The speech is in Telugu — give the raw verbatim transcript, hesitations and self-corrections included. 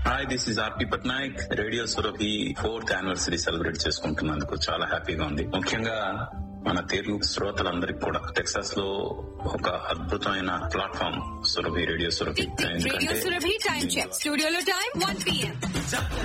Hi, this is RP Patnaik. Radio Surabhi fourth anniversary celebrate చేసుకుంటున్నందుకు చాలా హ్యాపీగా ఉంది. ముఖ్యంగా మన తెలుగు శ్రోతలందరికీ కూడా టెక్సాస్ లో ఒక అద్భుతమైన platform Surabhi, radio Surabhi. Radio Surabhi time check. స్టూడియోలో టైం వన్ పిఎం.